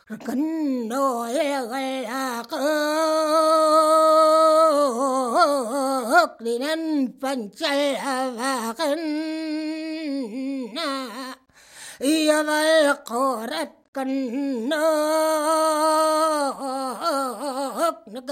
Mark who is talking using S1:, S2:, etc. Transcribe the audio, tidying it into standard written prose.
S1: cần nỗi gai cước đi nên phần chạy và cần ia val qorat cần nước